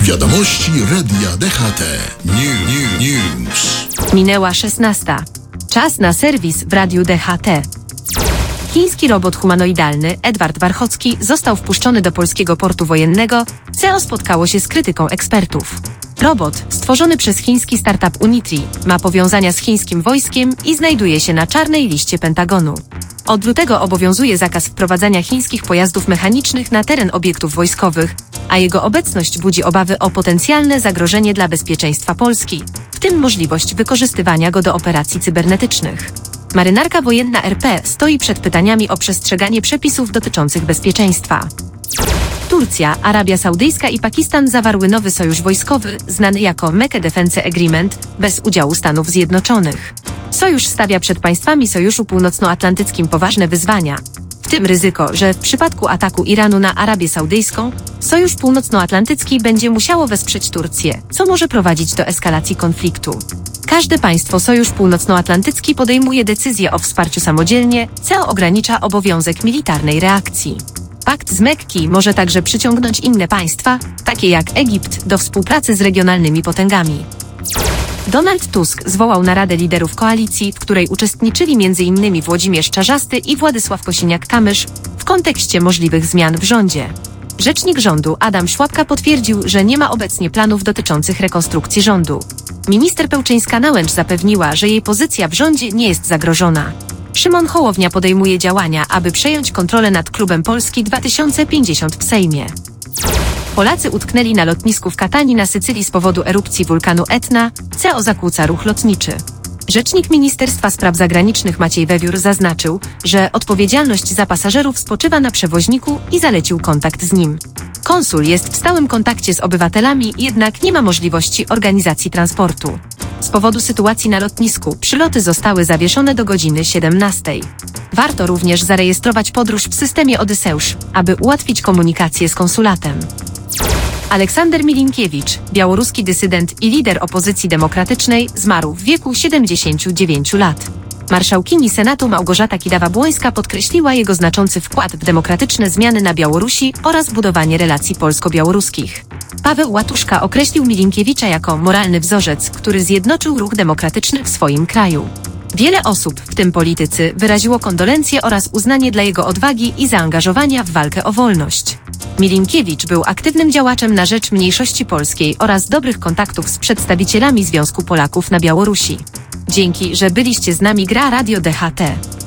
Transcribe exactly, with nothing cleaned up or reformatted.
Wiadomości Radia D H T. New, new, news. Minęła szesnasta. Czas na serwis w Radiu D H T. Chiński robot humanoidalny Edward Warchocki został wpuszczony do polskiego portu wojennego, co spotkało się z krytyką ekspertów. Robot, stworzony przez chiński startup Unitri, ma powiązania z chińskim wojskiem i znajduje się na czarnej liście Pentagonu. Od lutego obowiązuje zakaz wprowadzania chińskich pojazdów mechanicznych na teren obiektów wojskowych, a jego obecność budzi obawy o potencjalne zagrożenie dla bezpieczeństwa Polski, w tym możliwość wykorzystywania go do operacji cybernetycznych. Marynarka wojenna R P stoi przed pytaniami o przestrzeganie przepisów dotyczących bezpieczeństwa. Turcja, Arabia Saudyjska i Pakistan zawarły nowy sojusz wojskowy, znany jako Mecca Defense Agreement, bez udziału Stanów Zjednoczonych. Sojusz stawia przed państwami Sojuszu Północnoatlantyckim poważne wyzwania, w tym ryzyko, że w przypadku ataku Iranu na Arabię Saudyjską, Sojusz Północnoatlantycki będzie musiało wesprzeć Turcję, co może prowadzić do eskalacji konfliktu. Każde państwo Sojusz Północnoatlantycki podejmuje decyzję o wsparciu samodzielnie, co ogranicza obowiązek militarnej reakcji. Pakt z Mekki może także przyciągnąć inne państwa, takie jak Egipt, do współpracy z regionalnymi potęgami. Donald Tusk zwołał naradę liderów koalicji, w której uczestniczyli między innymi Włodzimierz Czarzasty i Władysław Kosiniak-Kamysz, w kontekście możliwych zmian w rządzie. Rzecznik rządu Adam Szłapka potwierdził, że nie ma obecnie planów dotyczących rekonstrukcji rządu. Minister Pełczyńska-Nałęcz zapewniła, że jej pozycja w rządzie nie jest zagrożona. Szymon Hołownia podejmuje działania, aby przejąć kontrolę nad Klubem Polski dwa tysiące pięćdziesiąt w Sejmie. Polacy utknęli na lotnisku w Katani na Sycylii z powodu erupcji wulkanu Etna, co zakłóca ruch lotniczy. Rzecznik Ministerstwa Spraw Zagranicznych Maciej Wewiór zaznaczył, że odpowiedzialność za pasażerów spoczywa na przewoźniku i zalecił kontakt z nim. Konsul jest w stałym kontakcie z obywatelami, jednak nie ma możliwości organizacji transportu. Z powodu sytuacji na lotnisku przyloty zostały zawieszone do godziny siedemnastej. Warto również zarejestrować podróż w systemie Odyseusz, aby ułatwić komunikację z konsulatem. Aleksander Milinkiewicz, białoruski dysydent i lider opozycji demokratycznej, zmarł w wieku siedemdziesięciu dziewięciu lat. Marszałkini Senatu Małgorzata Kidawa-Błońska podkreśliła jego znaczący wkład w demokratyczne zmiany na Białorusi oraz budowanie relacji polsko-białoruskich. Paweł Łatuszka określił Milinkiewicza jako moralny wzorzec, który zjednoczył ruch demokratyczny w swoim kraju. Wiele osób, w tym politycy, wyraziło kondolencje oraz uznanie dla jego odwagi i zaangażowania w walkę o wolność. Milinkiewicz był aktywnym działaczem na rzecz mniejszości polskiej oraz dobrych kontaktów z przedstawicielami Związku Polaków na Białorusi. Dzięki, że byliście z nami. Gra Radio D H T.